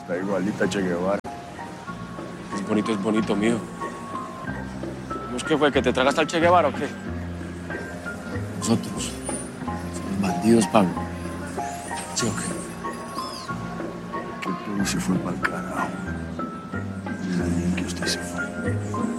Está igualita a Che Guevara. Es bonito, mío. ¿No es que fue que te tragaste al Che Guevara o qué? Nosotros somos bandidos, Pablo. ¿Sí o qué? Que todo se fue para el carajo. Mira bien que usted se fue.